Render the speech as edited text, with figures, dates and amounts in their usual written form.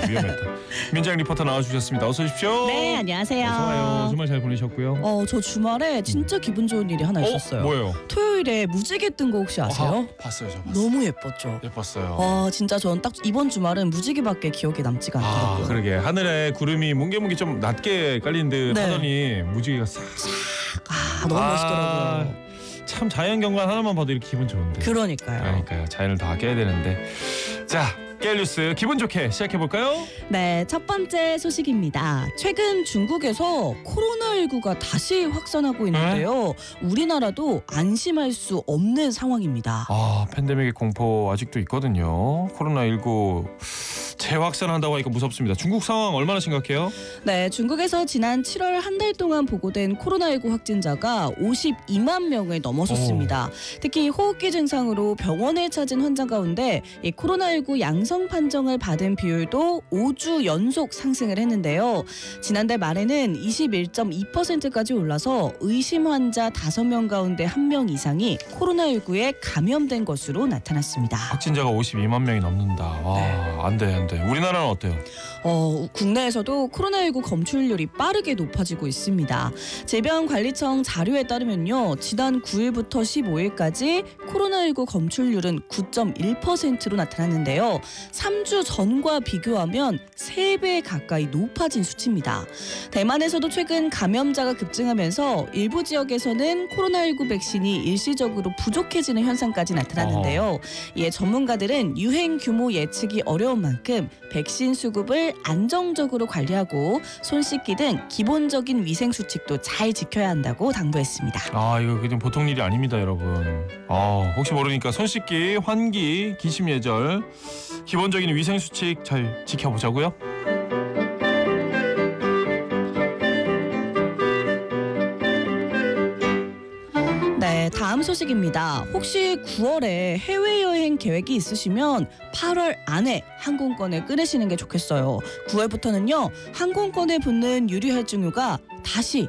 위험했다. 민정 리포터 나와주셨습니다. 어서 오십시오. 네, 안녕하세요. 어서 와요. 주말 잘 보내셨고요? 저 주말에 진짜 기분 좋은 일이 하나 있었어요. 뭐예요? 토요일에 무지개 뜬 거 혹시 아세요? 봤어요, 저 봤어요. 너무 예뻤죠. 예뻤어요. 진짜 저는 딱 이번 주말은 무지개밖에 기억에 남지가 않더라고요. 그러게 하늘에 구름이 뭉게뭉게 좀 낮게 깔린 듯 네. 하더니 무지개가 싹. 너무 멋있더라고요. 참 자연 경관 하나만 봐도 이렇게 기분 좋은데. 그러니까요. 자연을 다 깨야 되는데. 자, 깨알 뉴스 기분 좋게 시작해 볼까요? 네, 첫 번째 소식입니다. 최근 중국에서 코로나19가 다시 확산하고 있는데요. 우리나라도 안심할 수 없는 상황입니다. 팬데믹의 공포 아직도 있거든요. 코로나19 재확산한다고 하니까 무섭습니다. 중국 상황 얼마나 심각해요? 네, 중국에서 지난 7월 한 달 동안 보고된 코로나19 확진자가 52만 명을 넘어섰습니다. 특히 호흡기 증상으로 병원을 찾은 환자 가운데 이 코로나19 양성 판정을 받은 비율도 5주 연속 상승을 했는데요. 지난달 말에는 21.2%까지 올라서 의심 환자 5명 가운데 1명 이상이 코로나19에 감염된 것으로 나타났습니다. 확진자가 52만 명이 넘는다. 안 돼. 우리나라는 어때요? 국내에서도 코로나19 검출률이 빠르게 높아지고 있습니다. 질병관리청 자료에 따르면요. 지난 9일부터 15일까지 코로나19 검출률은 9.1%로 나타났는데요. 3주 전과 비교하면 3배 가까이 높아진 수치입니다. 대만에서도 최근 감염자가 급증하면서 일부 지역에서는 코로나19 백신이 일시적으로 부족해지는 현상까지 나타났는데요. 이에 전문가들은 유행 규모 예측이 어려운 만큼 백신 수급을 안정적으로 관리하고 손 씻기 등 기본적인 위생 수칙도 잘 지켜야 한다고 당부했습니다. 이거 그냥 보통 일이 아닙니다, 여러분. 혹시 모르니까 손 씻기, 환기, 기침 예절, 기본적인 위생 수칙 잘 지켜보자고요. 네, 다음 소식입니다. 혹시 9월에 해외여행 계획이 있으시면 8월 안에 항공권을 끊으시는 게 좋겠어요. 9월부터는요, 항공권에 붙는 유류할증료가 다시